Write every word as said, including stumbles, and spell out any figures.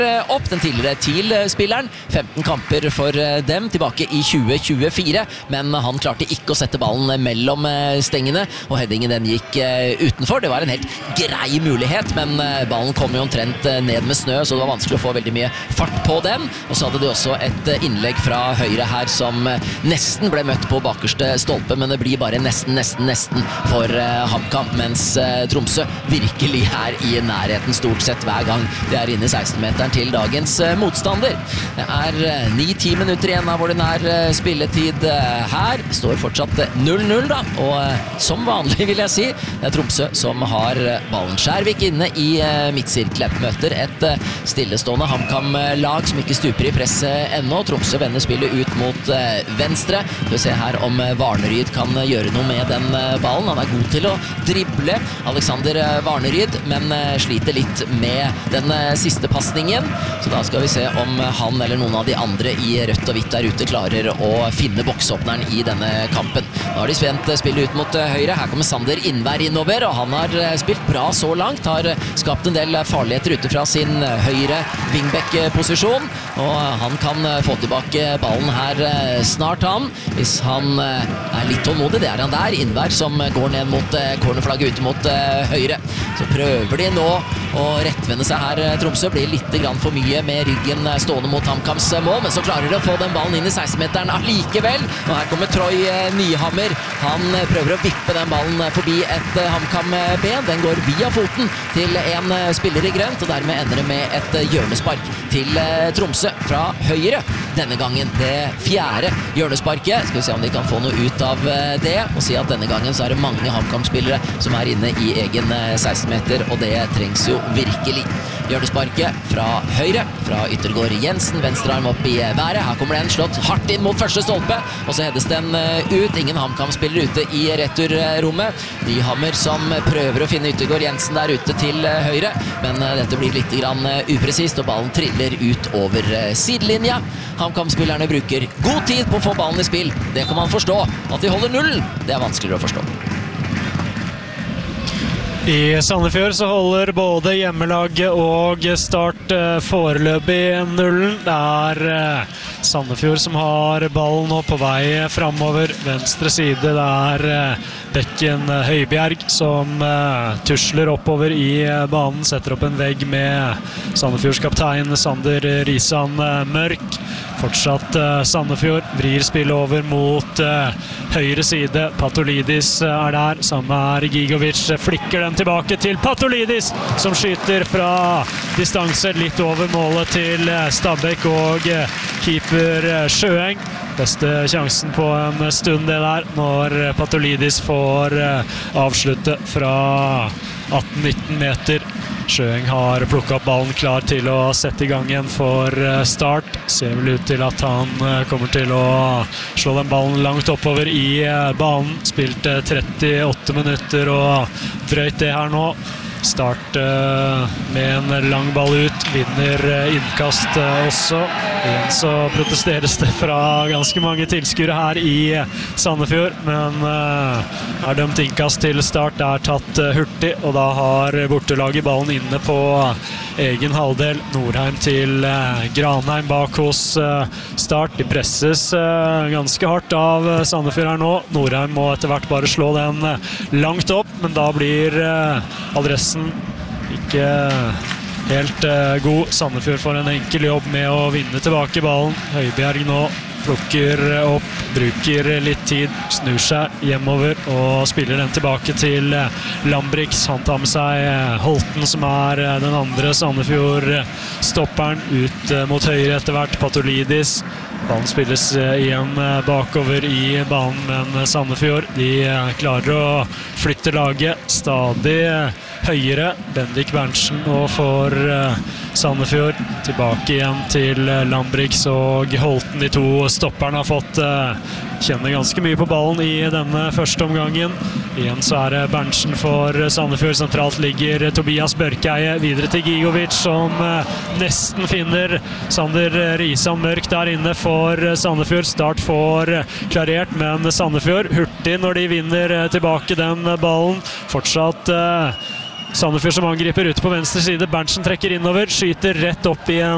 opp, den tidligere TIL-spilleren. femten kamper for dem, tilbake i tjue tjuefire, men han klarte ikke å sette ballen mellom stengene, og headingen den gikk utenfor. Det var en helt grei mulighet, men ballen kom jo omtrent ned med snø, så det var vanskelig å få veldig mye fart på den. Og så hadde de også et innlegg fra høyre her som nesten ble møtt på bakerste stolpe, men det blir bare nesten, nesten, nesten for HamKam, mens Tromsø virkelig er i nærheten stort sett hver gang de er inne i seksten-meteren til dagens motstander. Det er ni til ti minutter igjen av ordinær spilletid her. Det står fortsatt null null da, og som vanlig vil jeg si, det er Tromsø som har ballen. Skjærvik inne i midtsirkelen, møter et stillestående HamKam-lag som ikke stuper i presset ennå. Tromsø vender spillet ut mot venstre. Vi ser her om Varneryd kan gjøre noe med den ballen. Han er god til å drible, Alexander Varneryd, men sliter litt med den siste passningen. Så da skal vi se om han eller noen av de andre i rødt og hvitt der ute klarer å finne boksåpneren i denne kampen. Nå har de spent spillet ut mot høyre. Her kommer Sander Innvær innover, og han har spilt bra så langt. Har skapt en del farligheter ute fra sin høyre wingback-posisjon, og han kan få tilbake ballen her snart han, hvis han er litt tålmodig. Det er han der, Innvær som går ned mot cornerflagget ute mot høyre. Så prøver de nå å rettvende seg her. Tromsø blir litt grann for mye med ryggen stående mot HamKams mål, men så klarer de å få den ballen inn i seksten-meteren allikevel. Og her kommer Troy Nyhammer. Han prøver å vippe den ballen forbi et HamKam-ben. Den går via foten til en spiller i grønt, og dermed ender det med et hjørnespark til Tromsø fra høyre. Denne gangen det fjerde hjørnesparket. Skal vi se om de kan få noe ut av det, og si at denne gangen så er det mange HamKam-spillere som er inne i egen seksten-meter, og det trengs jo virkelig. Hjørnesparket fra høyre, fra Yttergård Jensen, venstre arm opp i været. Her kommer den slått hardt inn mot første stolpe, og så hedes den ut. Ingen HamKam-spiller ute i returrommet. Nyhammer som prøver å finne Yttergård Jensen der ute til høyre, men dette blir litt grann upresist, og ballen triller ut over sidelinja. HamKam-spillerne bruker god tid på å få ballen i spill. Det kan man forstå. At de holder nullen, det er vanskeligere å forstå. I Sandefjord så holder både hjemmelaget og Start foreløpig nullen. Det er Sandefjord som har ballen nå på vei fremover. Venstre side, det er Bekken Høibjerg som tusler oppover i banen, setter opp en vegg med Sandefjords kaptein Sander Risan Mørk. Fortsatt Sandefjord vrir spillet over mot høyre side. Patolidis er der, sammen med Gigovic flikker den tilbake til Patolidis, som skyter fra distanse litt over målet til Stabæk og keeper Sjøeng. Beste sjansen på en stund det der, når Patolidis får avslutte fra atten nitten meter. Sjøeng har plukket opp ballen klar til å sette i gang igjen for Start. Ser vel ut til at han kommer til å slå den ballen langt oppover i banen. Spilt trettiåtte minutter og drøyt det her nå. Start med en lang ball ut, vinner innkast også. Igjen så protesteres det fra ganske mange tilskuere her i Sandefjord, men er dømt innkast til Start. Det er tatt hurtig, og da har bortelaget ballen inne på egen halvdel. Nordheim til Granheim bak hos Start. De presses ganske hardt av Sandefjord her nå. Nordheim må etter hvert bare slå den langt opp, men da blir adressen ikke helt uh, god. Sandefjord får en enkel jobb med å vinne tilbake ballen. Høibjerg nå plukker opp, bruker litt tid, snur seg hjemover og spiller den tilbake til Lambrix. Han tar med seg Holten, som er den andre Sandefjord-stopperen, ut mot høyre etter hvert. Patolidis. Ballen spilles igjen bakover i banen, men Sandefjord de klarer å flytte laget stadig høyere. Bendik Berntsen og for Sandefjord tilbake igjen til Lambrix og Holten. De to stopperne har fått kjenne ganske mye på ballen i denne første omgangen. Igjen så er det Berntsen for Sandefjord. Sentralt ligger Tobias Børkeie videre til Gigovic, som nesten finner Sander Risan Mørk der inne for Sandefjord. Start får klarert, men Sandefjord hurtig når de vinner tilbake den ballen. Fortsatt Sandefjord som angriper ute på venstre side. Berntsen trekker innover, skyter rett opp i en